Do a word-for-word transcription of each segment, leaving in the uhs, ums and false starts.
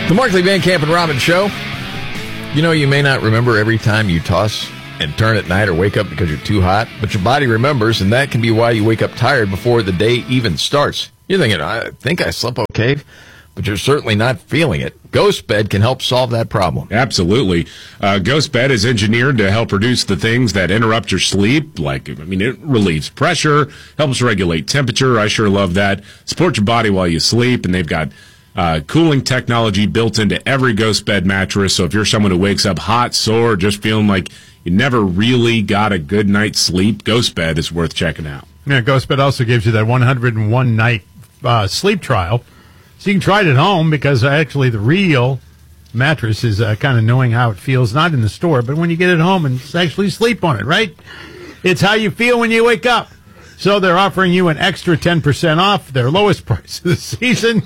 The Markley, Van Camp, and Robbins Show. You know, you may not remember every time you toss and turn at night or wake up because you're too hot, but your body remembers, and that can be why you wake up tired before the day even starts. You're thinking, I think I slept okay, but you're certainly not feeling it. Ghost Bed can help solve that problem. Absolutely. Uh, Ghost Bed is engineered to help reduce the things that interrupt your sleep. Like, I mean, it relieves pressure, helps regulate temperature. I sure love that. Support your body while you sleep, and they've got uh, cooling technology built into every Ghost Bed mattress. So if you're someone who wakes up hot, sore, just feeling like you never really got a good night's sleep, Ghost Bed is worth checking out. Yeah, Ghost Bed also gives you that one hundred one night uh, sleep trial. So you can try it at home, because actually the real mattress is uh, kind of knowing how it feels, not in the store, but when you get it home and actually sleep on it, right? It's how you feel when you wake up. So they're offering you an extra ten percent off their lowest price of the season.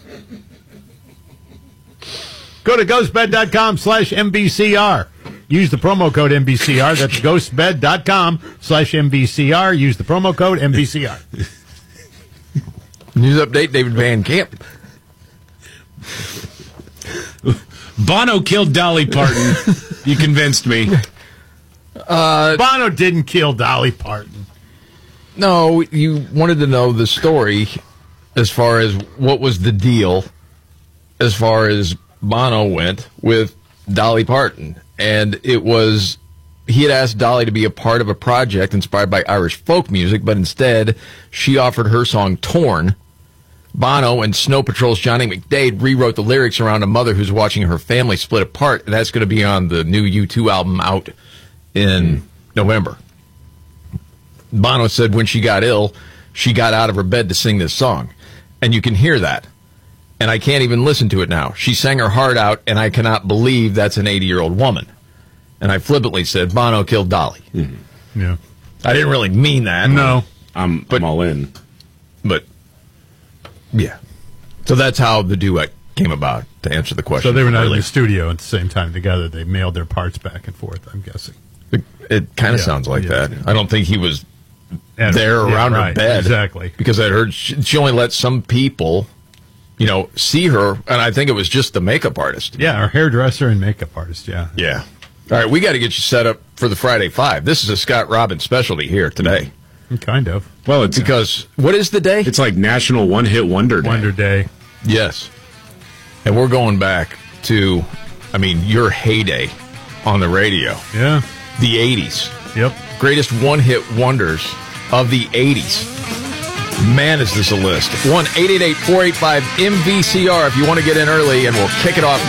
Go to ghostbed.com slash MBCR. Use the promo code M B C R. That's ghostbed.com slash MBCR. Use the promo code M B C R. News update, David Van Camp. Bono killed Dolly Parton. You convinced me. Uh, Bono didn't kill Dolly Parton. No, you wanted to know the story as far as what was the deal as far as Bono went with Dolly Parton. And it was, he had asked Dolly to be a part of a project inspired by Irish folk music, but instead she offered her song Torn. Bono and Snow Patrol's Johnny McDade rewrote the lyrics around a mother who's watching her family split apart, and that's going to be on the new U two album out in mm. November. Bono said when she got ill, she got out of her bed to sing this song. And you can hear that. And I can't even listen to it now. She sang her heart out, and I cannot believe that's an eighty-year-old woman. And I flippantly said, Bono killed Dolly. Mm-hmm. Yeah. I didn't really mean that. No. I'm, but, I'm all in. But, yeah. So that's how the duet came about, to answer the question. So they were not earlier. in the studio at the same time together. They mailed their parts back and forth, I'm guessing. It, it kind of yeah, sounds like yeah. that. I don't think he was and, there yeah, around right, her bed. Exactly. Because I heard she, she only let some people, you know, see her, and I think it was just the makeup artist. Yeah, our hairdresser and makeup artist, yeah. Yeah. All right, we got to get you set up for the Friday Five. This is a Scott Robbins specialty here today. Kind of. Well, it's because what is the day? It's like National One Hit Wonder Day. Wonder Day. Yes. And we're going back to, I mean, your heyday on the radio. Yeah. The eighties. Yep. Greatest one-hit wonders of the eighties. Man, is this a list. one eight eight eight, four eight five, M V C R if you want to get in early, and we'll kick it off